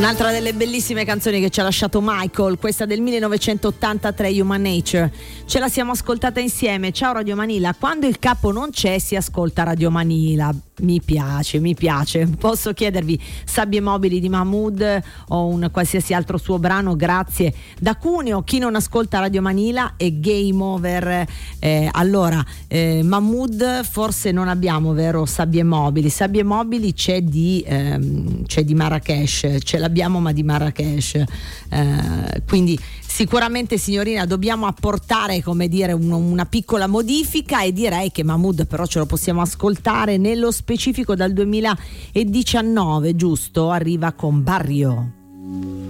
Un'altra delle bellissime canzoni che ci ha lasciato Michael, questa del 1983, Human Nature. Ce la siamo ascoltata insieme. Ciao Radio Manila. Quando il capo non c'è si ascolta Radio Manila. Mi piace. Posso chiedervi Sabbie Mobili di Mahmood o un qualsiasi altro suo brano? Grazie. Da Cuneo, chi non ascolta Radio Manila è game over. Allora, Mahmood forse non abbiamo, vero? Sabbie Mobili c'è di Marrakesh, ce l'abbiamo ma di Marrakesh, quindi sicuramente signorina dobbiamo apportare, come dire, una piccola modifica, e direi che Mahmood però ce lo possiamo ascoltare nello specifico dal 2019, giusto? Arriva con Barrio.